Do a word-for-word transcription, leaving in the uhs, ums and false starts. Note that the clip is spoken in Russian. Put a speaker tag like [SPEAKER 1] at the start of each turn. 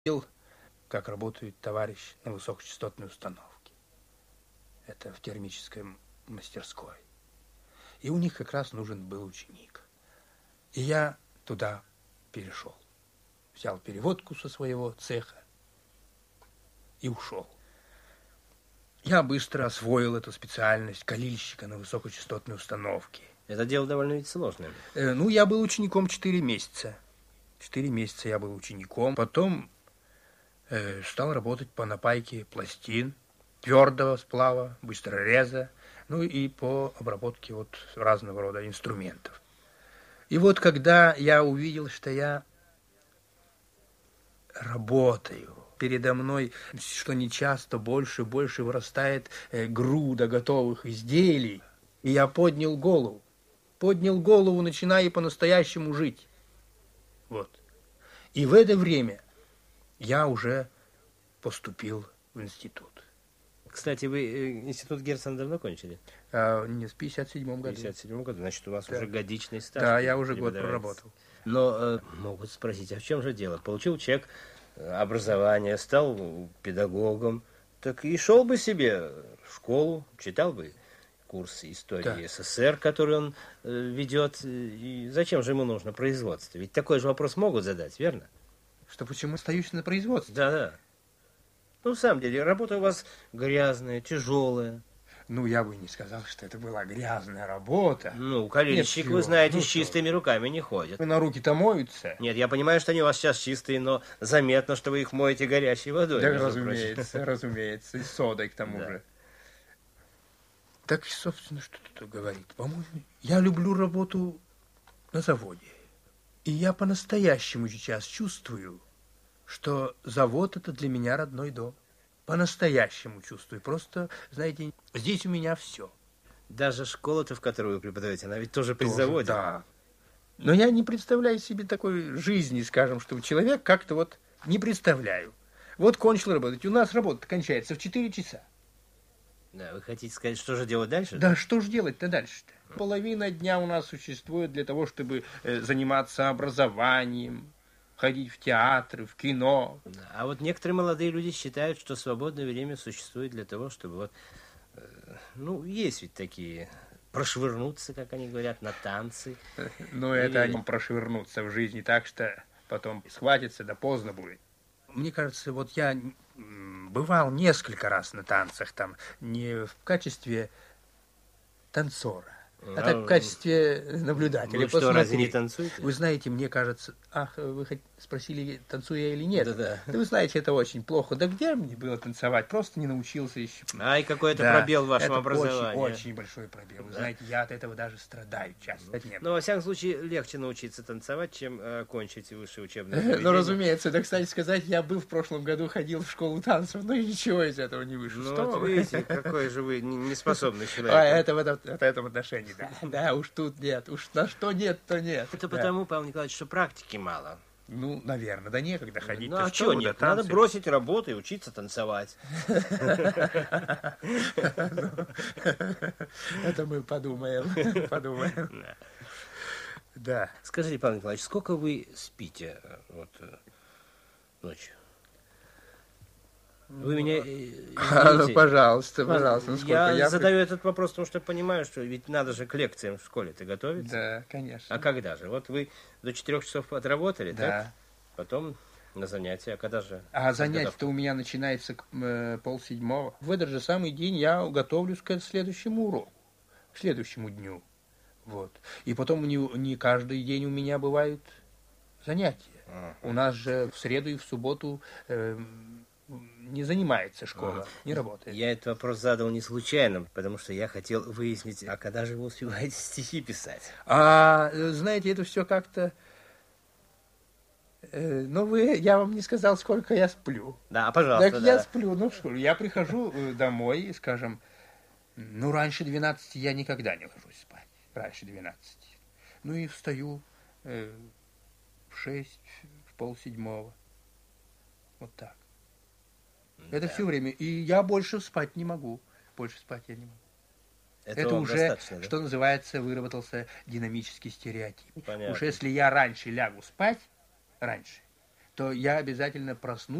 [SPEAKER 1] видел, как работает товарищ на высокочастотной установке. Это в термической мастерской. И у них как раз нужен был ученик. И я туда перешел. Взял переводку со своего цеха и ушел. Я быстро освоил эту специальность калильщика на высокочастотной установке.
[SPEAKER 2] Это дело довольно ведь сложное.
[SPEAKER 1] Э, ну, я был учеником четыре месяца. Четыре месяца я был учеником. Потом э, стал работать по напайке пластин, твердого сплава, быстрореза, ну и по обработке вот разного рода инструментов. И вот когда я увидел, что я работаю, передо мной, что нечасто больше и больше вырастает э, груда готовых изделий, и я поднял голову, поднял голову, начиная по-настоящему жить. Вот. И в это время я уже поступил в институт.
[SPEAKER 2] Кстати, вы э, институт Герцена давно кончили?
[SPEAKER 1] А, не, в пятьдесят седьмом году.
[SPEAKER 2] В пятьдесят седьмом году, значит, у вас
[SPEAKER 1] Да.
[SPEAKER 2] уже годичный стаж.
[SPEAKER 1] Да, я уже год проработал.
[SPEAKER 2] Но э, могут спросить, а в чем же дело? Получил человек образование, стал педагогом, так и шел бы себе в школу, читал бы курсы истории
[SPEAKER 1] Да.
[SPEAKER 2] СССР, который он э, ведет. И зачем же ему нужно производство? Ведь такой же вопрос могут задать, верно?
[SPEAKER 1] Что почему остаюсь на производстве?
[SPEAKER 2] Да, да. Ну, в самом деле, работа у вас грязная, тяжелая.
[SPEAKER 1] Ну, я бы не сказал, что это была грязная работа.
[SPEAKER 2] Ну, калильщик,
[SPEAKER 1] Нет,
[SPEAKER 2] вы знаете,
[SPEAKER 1] ну
[SPEAKER 2] с чистыми руками не ходит.
[SPEAKER 1] На руки-то моются.
[SPEAKER 2] Нет, я понимаю, что они у вас сейчас чистые, но заметно, что вы их моете горячей водой.
[SPEAKER 1] Да,
[SPEAKER 2] между
[SPEAKER 1] разумеется,
[SPEAKER 2] прочим.
[SPEAKER 1] разумеется, и содой к тому
[SPEAKER 2] Да.
[SPEAKER 1] же. Так, собственно, что тут говорит? По-моему, я люблю работу на заводе. И я по-настоящему сейчас чувствую, что завод – это для меня родной дом. По-настоящему чувствую. Просто, знаете, здесь у меня все.
[SPEAKER 2] Даже школа-то, в которой вы преподаете, она ведь тоже при
[SPEAKER 1] Тоже,
[SPEAKER 2] заводе.
[SPEAKER 1] Да. Но я не представляю себе такой жизни, скажем, чтобы человек как-то вот не представляю. Вот кончил работать. У нас работа кончается в четыре часа.
[SPEAKER 2] Да, вы хотите сказать, что же делать дальше?
[SPEAKER 1] Да что ж делать-то дальше-то? Половина дня у нас существует для того, чтобы э, заниматься образованием, ходить в театры, в кино.
[SPEAKER 2] Да, а вот некоторые молодые люди считают, что свободное время существует для того, чтобы вот, э, ну, есть ведь такие, прошвырнуться, как они говорят, на танцы.
[SPEAKER 1] Но
[SPEAKER 2] Или-
[SPEAKER 1] это они прошвырнутся в жизни так, что потом схватится, да поздно будет. Мне кажется, вот я м, бывал несколько раз на танцах, там, не в качестве танцора, а
[SPEAKER 2] А,
[SPEAKER 1] так в качестве наблюдателя.
[SPEAKER 2] Вы что, разве не
[SPEAKER 1] посмотреть.
[SPEAKER 2] танцуете?
[SPEAKER 1] Вы знаете, мне кажется... Ах, вы хоть спросили, танцую я или нет?
[SPEAKER 2] Да-да.
[SPEAKER 1] Да вы знаете, это очень плохо. Да где мне было танцевать? Просто не научился еще.
[SPEAKER 2] Ай, какой-то
[SPEAKER 1] Да,
[SPEAKER 2] пробел в вашем
[SPEAKER 1] это
[SPEAKER 2] образовании.
[SPEAKER 1] Очень, очень большой пробел. Вы знаете, я от этого даже страдаю часто. Нет.
[SPEAKER 2] Но, во всяком случае, легче научиться танцевать, чем э, кончить высшее учебное заведение.
[SPEAKER 1] Ну, разумеется. Да, кстати сказать, я был в прошлом году, ходил в школу танцев, но ничего из этого не вышло.
[SPEAKER 2] Ну,
[SPEAKER 1] Что
[SPEAKER 2] вот
[SPEAKER 1] вы?
[SPEAKER 2] видите, какой же вы не- неспособный человек.
[SPEAKER 1] А, это в этом, в этом отношении, да. Да, уж тут нет. Уж на что нет, то нет.
[SPEAKER 2] Это
[SPEAKER 1] Да.
[SPEAKER 2] потому, Павел Николаевич, что практики мало.
[SPEAKER 1] Ну, наверное, да некогда ходить.
[SPEAKER 2] Ну, а что нет? Надо бросить работу и учиться танцевать.
[SPEAKER 1] Это мы подумаем. Подумаем.
[SPEAKER 2] Да.
[SPEAKER 1] Да.
[SPEAKER 2] Скажите, Павел Николаевич, сколько вы спите э, вот, э, ночью? Вы меня э,
[SPEAKER 1] А, ну,
[SPEAKER 2] извините.
[SPEAKER 1] пожалуйста, пожалуйста. Ну, сколько
[SPEAKER 2] Я
[SPEAKER 1] я...
[SPEAKER 2] задаю этот вопрос, потому что понимаю, что ведь надо же к лекциям в школе-то готовиться.
[SPEAKER 1] Да, конечно.
[SPEAKER 2] А когда же? Вот вы до четырех часов отработали,
[SPEAKER 1] Да.
[SPEAKER 2] так? Потом на занятия. А когда же?
[SPEAKER 1] А занятие-то у меня начинается к э, полседьмого. В этот же самый день я готовлюсь к следующему уроку, к следующему дню. Вот. И потом не, не каждый день у меня бывают занятия.
[SPEAKER 2] Ага.
[SPEAKER 1] У нас же в среду и в субботу э, не занимается школа,
[SPEAKER 2] Ага.
[SPEAKER 1] не работает.
[SPEAKER 2] Я этот вопрос задал не случайно, потому что я хотел выяснить, а когда же вы успеваете стихи писать?
[SPEAKER 1] А, э, знаете, это все как-то... э, ну, вы, я вам не сказал, сколько я сплю.
[SPEAKER 2] Да, пожалуйста.
[SPEAKER 1] Так
[SPEAKER 2] да.
[SPEAKER 1] я сплю, ну что, я прихожу э, домой, скажем, ну, раньше двенадцати я никогда не ложусь спать, раньше двенадцати. Ну и встаю э, в шесть, в полседьмого, вот так. Это
[SPEAKER 2] Да.
[SPEAKER 1] все время, и я больше спать не могу, больше спать я не могу.
[SPEAKER 2] Это,
[SPEAKER 1] Это
[SPEAKER 2] вам
[SPEAKER 1] уже,
[SPEAKER 2] достаточно, да?
[SPEAKER 1] что называется, выработался динамический стереотип.
[SPEAKER 2] Понятно.
[SPEAKER 1] Уж если я раньше лягу спать, раньше, то я обязательно проснусь